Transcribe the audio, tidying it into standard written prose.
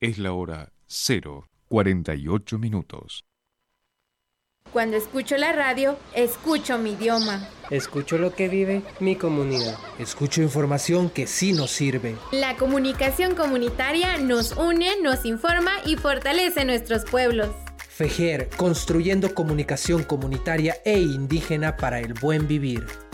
Es la hora 0:48. Cuando escucho la radio, escucho mi idioma. Escucho lo que vive mi comunidad. Escucho información que sí nos sirve. La comunicación comunitaria nos une, nos informa y fortalece nuestros pueblos. FEJER, construyendo comunicación comunitaria e indígena para el buen vivir.